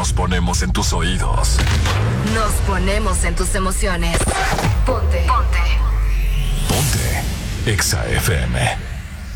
nos ponemos en tus oídos. Nos ponemos en tus emociones. Ponte. Ponte Exa FM.